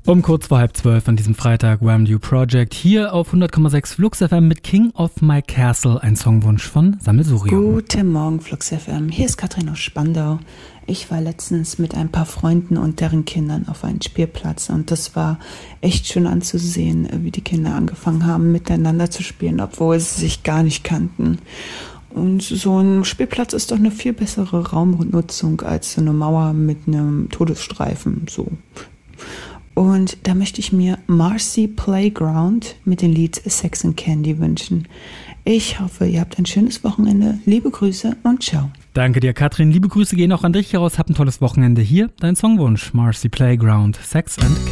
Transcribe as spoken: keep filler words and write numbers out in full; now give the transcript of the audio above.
Um kurz vor halb zwölf an diesem Freitag Wham! You Project hier auf hundert Komma sechs Flux F M mit King of My Castle, ein Songwunsch von Sammelsurium. Guten Morgen Flux F M, hier ist Katrin aus Spandau. Ich war letztens mit ein paar Freunden und deren Kindern auf einem Spielplatz und das war echt schön anzusehen, wie die Kinder angefangen haben miteinander zu spielen, obwohl sie sich gar nicht kannten. Und so ein Spielplatz ist doch eine viel bessere Raumnutzung als so eine Mauer mit einem Todesstreifen, so. Und da möchte ich mir Marcy Playground mit dem Lied Sex and Candy wünschen. Ich hoffe, ihr habt ein schönes Wochenende. Liebe Grüße und ciao. Danke dir, Katrin. Liebe Grüße gehen auch an dich heraus. Hab ein tolles Wochenende. Hier dein Songwunsch, Marcy Playground, Sex and